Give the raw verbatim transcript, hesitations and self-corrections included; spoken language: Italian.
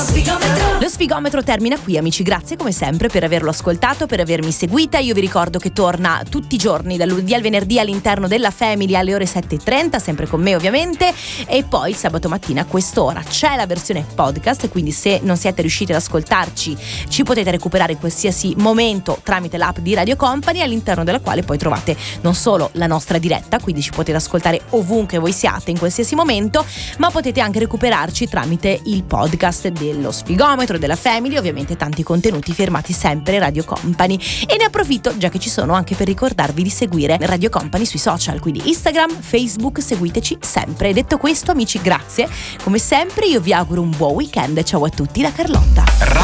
Lo sfigometro termina qui, amici, grazie come sempre per averlo ascoltato, per avermi seguita. Io vi ricordo che torna tutti i giorni dal lunedì al venerdì all'interno della Family alle ore sette e trenta, sempre con me ovviamente, e poi sabato mattina a quest'ora c'è la versione podcast, quindi se non siete riusciti ad ascoltarci ci potete recuperare in qualsiasi momento tramite l'app di Radio Company, all'interno della quale poi trovate non solo la nostra diretta, quindi ci potete ascoltare ovunque voi siate in qualsiasi momento, ma potete anche recuperarci tramite il podcast dello sfigometro, della Family, ovviamente tanti contenuti firmati sempre Radio Company. E ne approfitto, già che ci sono, anche per ricordarvi di seguire Radio Company sui social, quindi Instagram, Facebook, seguiteci sempre. Detto questo, amici, grazie come sempre, io vi auguro un buon weekend. Ciao a tutti da Carlotta.